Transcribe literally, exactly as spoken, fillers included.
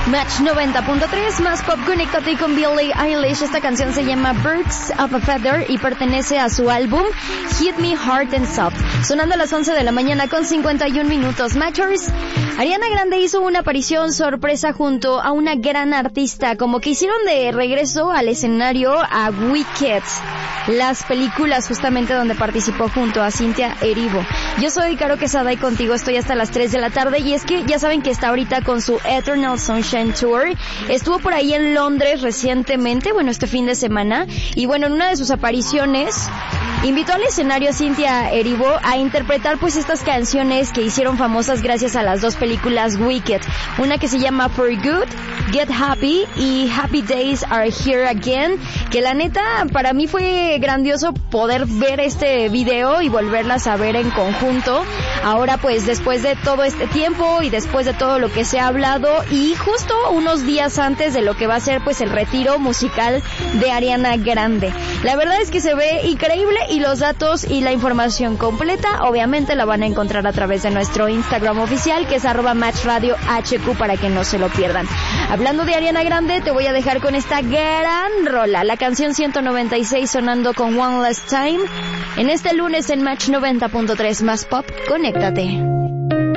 Match noventa punto tres, más pop, conéctate con Billie Eilish. Esta canción se llama Birds of a Feather y pertenece a su álbum Hit Me Hard and Soft. Sonando a las once de la mañana con cincuenta y un minutos. Matchers, Ariana Grande hizo una aparición sorpresa junto a una gran artista, como que hicieron de regreso al escenario a Wicked, las películas justamente donde participó junto a Cynthia Erivo. Yo soy Caro Quesada y contigo estoy hasta las tres de la tarde, y es que ya saben que está ahorita con su Eternal Sunshine Tour. Estuvo por ahí en Londres recientemente, bueno, este fin de semana, y bueno, en una de sus apariciones invitó al escenario a Cynthia Erivo a interpretar pues estas canciones que hicieron famosas gracias a las dos películas Wicked, una que se llama For Good, Get Happy y Happy Days Are Here Again, que la neta para mí fue grandioso poder ver este video y volverlas a ver en conjunto, ahora pues después de todo este tiempo y después de todo lo que se ha hablado, y justo unos días antes de lo que va a ser pues el retiro musical de Ariana Grande. La verdad es que se ve increíble, y los datos y la información completa obviamente la van a encontrar a través de nuestro Instagram oficial, que es arroba Match Radio H Q, para que no se lo pierdan. Hablando de Ariana Grande, te voy a dejar con esta gran rola, la canción ciento noventa y seis, sonando con One Last Time en este lunes en Match noventa punto tres, más pop, conéctate.